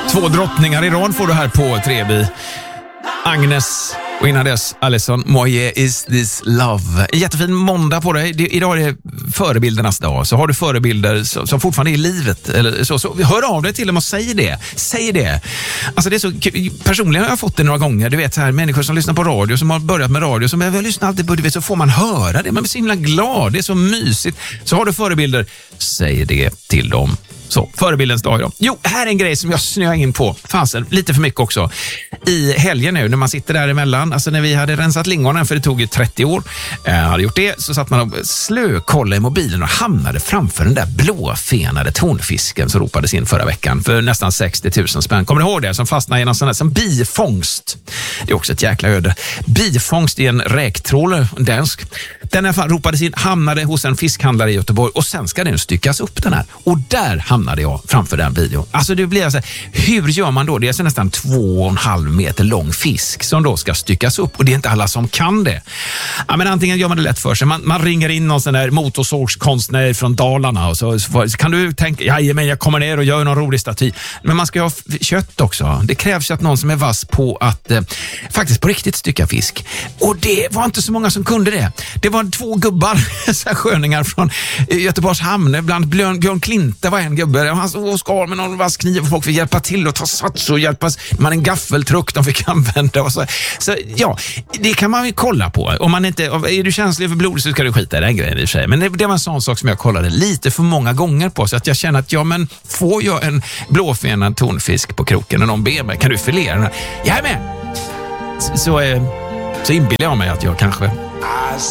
2 drottningar i rad får du här på Trebi. Agnes och innan dess Alison, Moje is this love. Jättefin måndag på dig. Idag är det förebildernas dag. Så har du förebilder som fortfarande är i livet eller så hör av dig till dem och säg det. Säg det. Alltså det är så personligen har jag fått det några gånger. Du vet så här, människor som lyssnar på radio, som har börjat med radio, som jag lyssnar alltid på, du vet, så får man höra det. Man blir så himla glad. Det är så mysigt. Så har du förebilder, säg det till dem. Så, förebildens dag idag. Jo, här är en grej som jag snöar in på. Fasen, lite för mycket också. I helgen nu, när man sitter där emellan, alltså när vi hade rensat lingonen, för det tog ju 30 år, hade gjort det, så satt man och slökollade i mobilen och hamnade framför den där blåfenade tonfisken som ropades in förra veckan för nästan 60 000 spänn. Kommer du ihåg det? Som fastnade i någon sån här, som bifångst. Det är också ett jäkla öde. Bifångst i en räktrålare, en dansk. Den här fan ropades in, hamnade hos en fiskhandlare i Göteborg och sen ska den styckas upp den här. Och där hamnade jag framför den videon. Alltså det blir alltså, hur gör man då? Det är alltså nästan 2,5 meter lång fisk som då ska styckas upp och det är inte alla som kan det. Ja, men antingen gör man det lätt för sig. Man ringer in någon sån där motorsågskonstnär från Dalarna och så kan du tänka, jajamän, jag kommer ner och gör någon rolig staty. Men man ska ha kött också. Det krävs ju att någon som är vass på att faktiskt på riktigt stycka fisk. Och det var inte så många som kunde det. Det var 2 gubbar, så här sköningar från Göteborgs hamn. Bland Björn Klinte var en gubbe. Han stod och skar med någon vass kniv och folk fick hjälpa till och ta sats och hjälpas. Man en gaffeltruck de fick använda. Och så ja, det kan man ju kolla på. Om man inte, är du känslig för blod så ska du skita i den grejen i och för sig. Men det var en sån sak som jag kollade lite för många gånger på. Så att jag känner att, ja men får jag en blåfenad tonfisk på kroken och någon ber mig, kan du filera den här? Jajamän! Så inbillar jag mig att jag kanske